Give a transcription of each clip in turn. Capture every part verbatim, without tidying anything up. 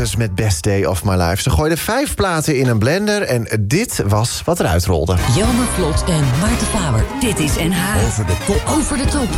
Waters met Best Day of My Life. Ze gooide vijf platen in een blender en dit was wat eruit rolde. Jelmer Vlot en Maarten Faber. Dit is N H. Over de top. Over de top.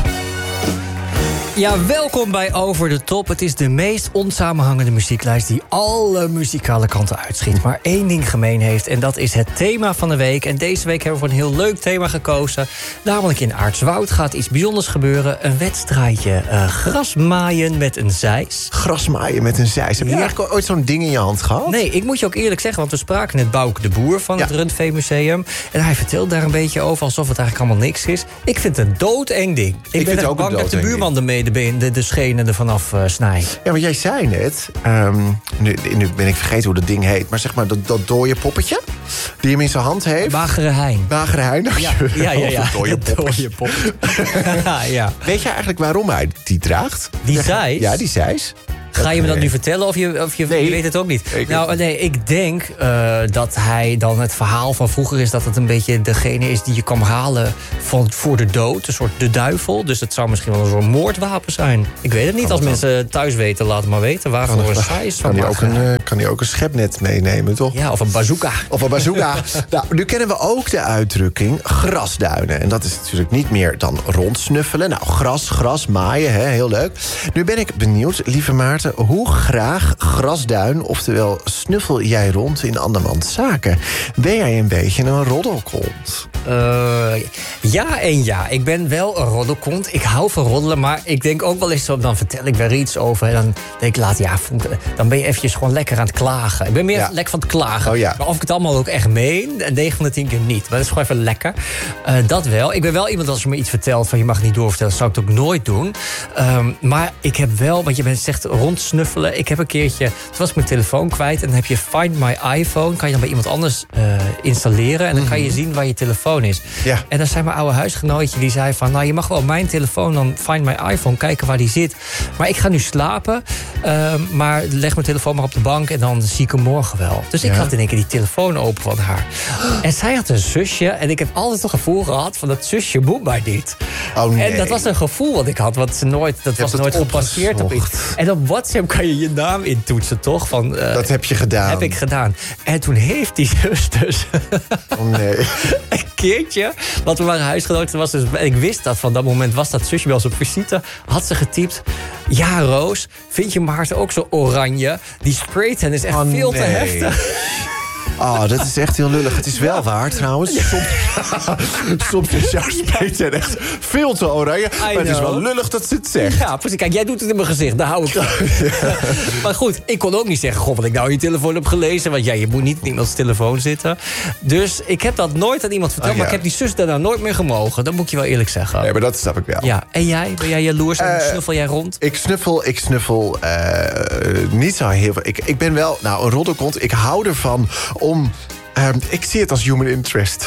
Ja, welkom bij Over de Top. Het is de meest onsamenhangende muzieklijst die alle muzikale kanten uitschiet, maar één ding gemeen heeft, en dat is het thema van de week. En deze week hebben we voor een heel leuk thema gekozen. Namelijk in Aartswoud gaat iets bijzonders gebeuren. Een wedstrijdje uh, grasmaaien met een zeis. Grasmaaien met een zeis. Heb je Ja. eigenlijk ooit zo'n ding in je hand gehad? Nee, ik moet je ook eerlijk zeggen, want we spraken net Bouke de Boer van Ja. het Rundvee-museum. En hij vertelt daar een beetje over, alsof het eigenlijk allemaal niks is. Ik vind het een doodeng ding. Ik, vind ben het echt ook een bang dat de doodeng buurman ermee de, been- de, de schenen er vanaf uh, snijdt. Ja, maar jij zei net... Um, nu, nu ben ik vergeten hoe dat ding heet... maar zeg maar dat, dat dode poppetje... die hem in zijn hand heeft. Magere Hein. Magere Hein, Ja, ja, ja. ja. Dat dode Dat poppetje. dode poppetje. ja, ja. Weet je eigenlijk waarom hij die draagt? Die zeis? Ja, die zeis. Ga je me dat Nee. nu vertellen of je, of je, Nee. je weet het ook niet? Ik nou, weet nee, ik denk uh, dat hij dan het verhaal van vroeger is... dat het een beetje degene is die je kan halen van, voor de dood. Een soort de duivel. Dus het zou misschien wel een soort moordwapen zijn. Ik weet het niet. Als mensen thuis weten, laat het maar weten. Waarvoor een zeis van Kan hij ook maken. een, uh, kan hij ook een schepnet meenemen, toch? Ja, of een bazooka. Of een bazooka. Nou, nu kennen we ook de uitdrukking grasduinen. En dat is natuurlijk niet meer dan rondsnuffelen. Nou, gras, gras, maaien, hè, heel leuk. Nu ben ik benieuwd, lieve Maarten... hoe graag grasduin, oftewel snuffel jij rond in andermans zaken? Ben jij een beetje een roddelkont? Uh, ja en ja. Ik ben wel een roddelkont. Ik hou van roddelen, maar ik denk ook wel eens zo... dan vertel ik weer iets over en dan denk ik later... ja, dan ben je eventjes gewoon lekker aan het klagen. Ik ben meer Ja. lekker van het klagen. Oh ja. Maar of ik het allemaal ook echt meen, negen van de tien keer niet. Maar dat is gewoon even lekker. Uh, dat wel. Ik ben wel iemand, als je me iets vertelt... van je mag het niet doorvertellen, zou ik het ook nooit doen. Um, maar ik heb wel, want je bent zegt rondsnuffelen... ik heb een keertje, toen was ik mijn telefoon kwijt... en dan heb je Find My iPhone, kan je dan bij iemand anders uh, installeren... en dan kan je zien waar je telefoon is. Ja. En dan zei mijn oude huisgenootje, die zei van... nou, je mag wel op mijn telefoon, dan Find My iPhone... kijken waar die zit. Maar ik ga nu slapen, uh, maar leg mijn telefoon maar op de bank... en dan zie ik hem morgen wel. Dus ik Ja. had in één keer die telefoon open van haar. En zij had een zusje, en ik heb altijd een gevoel gehad... van dat zusje moet mij niet. Oh, nee. En dat was een gevoel wat ik had, wat ze nooit, dat was hebt nooit het gepasseerd op iets. opgezocht. En op WhatsApp kan je je naam intoetsen, toch? Van, uh, Dat heb je gedaan. heb ik gedaan. En toen heeft die zus dus... Oh nee. een keertje, want we waren huisgenoten, was dus, ik wist dat van dat moment was dat zusje bij ons op visite, had ze getypt: ja, Roos, vind je Maarten ook zo oranje? Die spraytan is echt Oh, veel te nee. heftig. Oh, dat is echt heel lullig. Het is wel waar, trouwens. Soms, soms is jouw spraytan echt veel te oranje. Maar het is wel know. lullig dat ze het zegt. Ja, precies. Kijk, jij doet het in mijn gezicht, daar hou ik van. Maar goed, ik kon ook niet zeggen... goh, wat ik nou in je telefoon heb gelezen. Want ja, je moet niet in iemands telefoon zitten. Dus ik heb dat nooit aan iemand verteld. Oh, ja. Maar ik heb die zus daarna nooit meer gemogen. Dat moet ik je wel eerlijk zeggen. Nee, maar dat snap ik wel. Ja, en jij? Ben jij jaloers en Uh, snuffel jij rond? Ik snuffel, ik snuffel uh, niet zo heel veel. Ik, ik ben wel, nou, een roddelkont. Ik hou ervan om... Uh, ik zie het als human interest.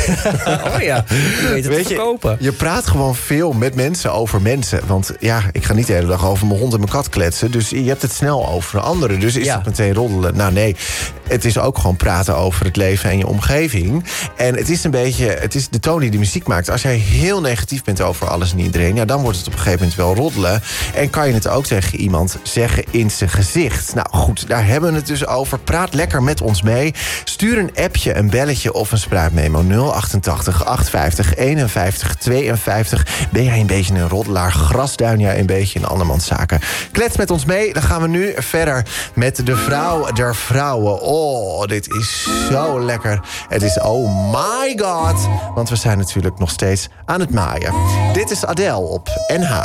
Oh ja, je weet het te verkopen. Je, je praat gewoon veel met mensen over mensen. Want ja, ik ga niet de hele dag over mijn hond en mijn kat kletsen. Dus je hebt het snel over anderen. Dus is Ja. dat meteen roddelen? Nou nee, het is ook gewoon praten over het leven en je omgeving. En het is een beetje, het is de toon die de muziek maakt. Als jij heel negatief bent over alles en iedereen... ja, dan wordt het op een gegeven moment wel roddelen. En kan je het ook tegen iemand zeggen in zijn gezicht. Nou goed, daar hebben we het dus over. Praat lekker met ons mee. Stuur een appje, een belletje of een spraakmemo. nul achtentachtig achtenvijftig eenenvijftig tweeënvijftig. Ben jij een beetje een roddelaar? Grasduin jij een beetje in andermans zaken? Klets met ons mee. Dan gaan we nu verder met de vrouw der vrouwen. Oh, dit is zo lekker. Het is oh my god. Want we zijn natuurlijk nog steeds aan het maaien. Dit is Adele op N H.